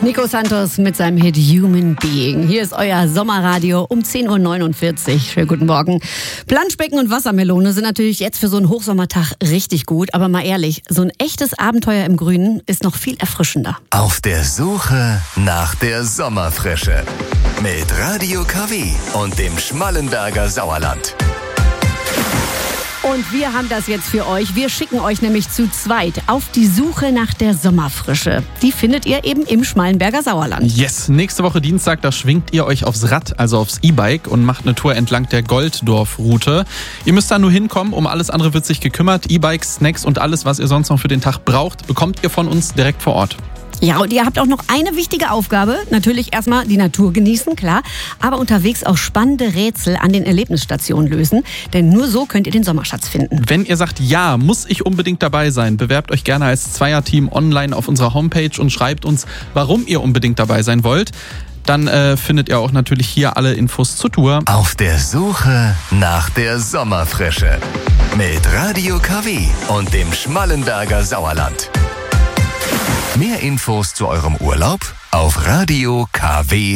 Nico Santos mit seinem Hit Human Being. Hier ist euer Sommerradio um 10.49 Uhr. Schönen guten Morgen. Planschbecken und Wassermelone sind natürlich jetzt für so einen Hochsommertag richtig gut. Aber mal ehrlich, so ein echtes Abenteuer im Grünen ist noch viel erfrischender. Auf der Suche nach der Sommerfrische. Mit Radio KW und dem Schmallenberger Sauerland. Und wir haben das jetzt für euch. Wir schicken euch nämlich zu zweit auf die Suche nach der Sommerfrische. Die findet ihr eben im Schmallenberger Sauerland. Yes, nächste Woche Dienstag, da schwingt ihr euch aufs Rad, also aufs E-Bike und macht eine Tour entlang der Golddorf-Route. Ihr müsst da nur hinkommen, um alles andere wird sich gekümmert. E-Bikes, Snacks und alles, was ihr sonst noch für den Tag braucht, bekommt ihr von uns direkt vor Ort. Ja, und ihr habt auch noch eine wichtige Aufgabe. Natürlich erstmal die Natur genießen, klar. Aber unterwegs auch spannende Rätsel an den Erlebnisstationen lösen. Denn nur so könnt ihr den Sommerschatz finden. Wenn ihr sagt, ja, muss ich unbedingt dabei sein, bewerbt euch gerne als Zweierteam online auf unserer Homepage und schreibt uns, warum ihr unbedingt dabei sein wollt. Dann findet ihr auch natürlich hier alle Infos zur Tour. Auf der Suche nach der Sommerfrische. Mit Radio KW und dem Schmallenberger Sauerland. Mehr Infos zu eurem Urlaub auf Radio KW.